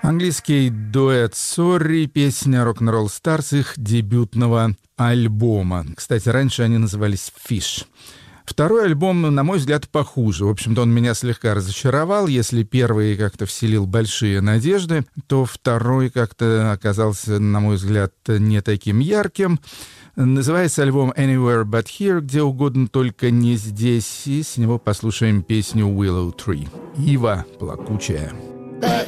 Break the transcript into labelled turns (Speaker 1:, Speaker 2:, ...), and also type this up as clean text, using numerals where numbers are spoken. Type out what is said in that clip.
Speaker 1: Английский дуэт Sorry, песня Rock'n'Roll Stars их дебютного альбома. Кстати, раньше они назывались Fish. Второй альбом, на мой взгляд, похуже. В общем-то, он меня слегка разочаровал. Если первый как-то вселил большие надежды, то второй как-то оказался, на мой взгляд, не таким ярким. Называется альбом Anywhere But Here, где угодно, только не здесь. И с него послушаем песню Willow Tree. Ива плакучая.
Speaker 2: But